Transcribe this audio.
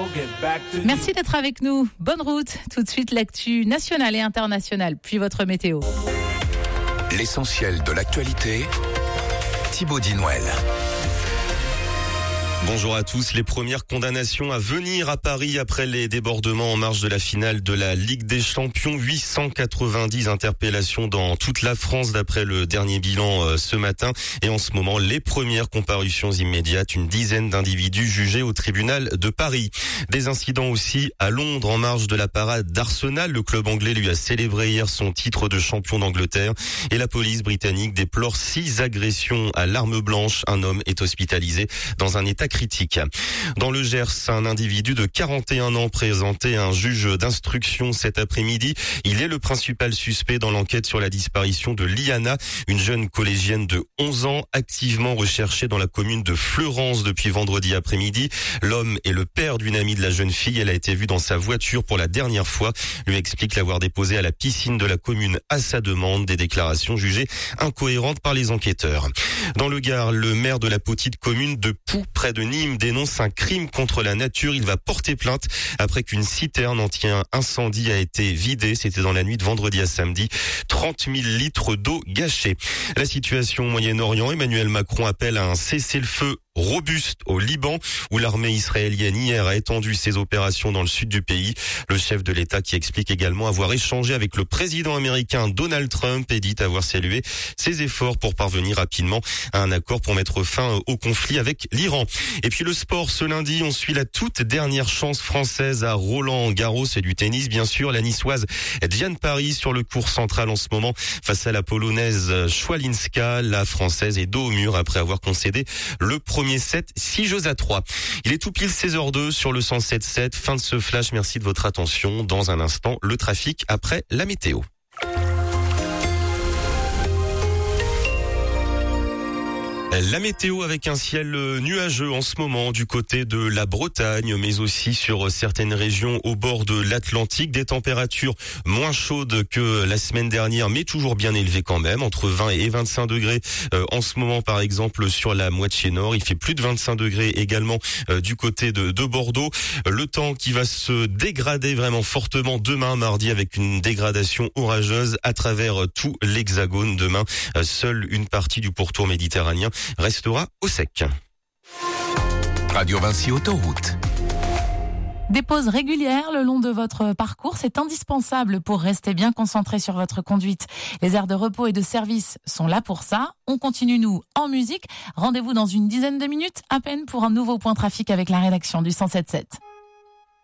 Merci d'être avec nous. Bonne route. Tout de suite, l'actu nationale et internationale, puis votre météo. L'essentiel de l'actualité, Thibaut Dinouel. Bonjour à tous. Les premières condamnations à venir à Paris après les débordements en marge de la finale de la Ligue des Champions. 890 interpellations dans toute la France d'après le dernier bilan ce matin. Et en ce moment, les premières comparutions immédiates. Une dizaine d'individus jugés au tribunal de Paris. Des incidents aussi à Londres en marge de la parade d'Arsenal. Le club anglais lui a célébré hier son titre de champion d'Angleterre. Et la police britannique déplore 6 agressions à l'arme blanche. Un homme est hospitalisé dans un état critique. Dans le Gers, un individu de 41 ans présenté à un juge d'instruction cet après-midi. Il est le principal suspect dans l'enquête sur la disparition de Liana, une jeune collégienne de 11 ans activement recherchée dans la commune de Fleurance depuis vendredi après-midi. L'homme est le père d'une amie de la jeune fille. Elle a été vue dans sa voiture pour la dernière fois. Lui explique l'avoir déposée à la piscine de la commune à sa demande. Des déclarations jugées incohérentes par les enquêteurs. Dans le Gard, le maire de la petite commune de Poux, près de Nîmes, dénonce un crime contre la nature. Il va porter plainte après qu'une citerne anti-incendie a été vidée. C'était dans la nuit de vendredi à samedi. 30 000 litres d'eau gâchée. La situation au Moyen-Orient, Emmanuel Macron appelle à un cessez-le-feu robuste au Liban, où l'armée israélienne hier a étendu ses opérations dans le sud du pays. Le chef de l'État qui explique également avoir échangé avec le président américain Donald Trump et dit avoir salué ses efforts pour parvenir rapidement à un accord pour mettre fin au conflit avec l'Iran. Et puis le sport, ce lundi, on suit la toute dernière chance française à Roland-Garros et du tennis, bien sûr. La niçoise Diane Paris sur le court central en ce moment face à la polonaise Schwalinska. La française est dos au mur après avoir concédé le premier set, 6-3. Il est tout pile 16h02 sur le 107.7. Fin de ce flash. Merci de votre attention. Dans un instant, le trafic après la météo. La météo avec un ciel nuageux en ce moment du côté de la Bretagne, mais aussi sur certaines régions au bord de l'Atlantique. Des températures moins chaudes que la semaine dernière, mais toujours bien élevées quand même, entre 20 et 25 degrés en ce moment, par exemple, sur la moitié nord. Il fait plus de 25 degrés également du côté de Bordeaux. Le temps qui va se dégrader vraiment fortement demain, mardi, avec une dégradation orageuse à travers tout l'Hexagone. Demain, seule une partie du pourtour méditerranéen restera au sec. Radio Vinci Autoroute. Des pauses régulières le long de votre parcours, c'est indispensable pour rester bien concentré sur votre conduite. Les aires de repos et de service sont là pour ça. On continue, nous, en musique. Rendez-vous dans une dizaine de minutes à peine pour un nouveau point trafic avec la rédaction du 107.7.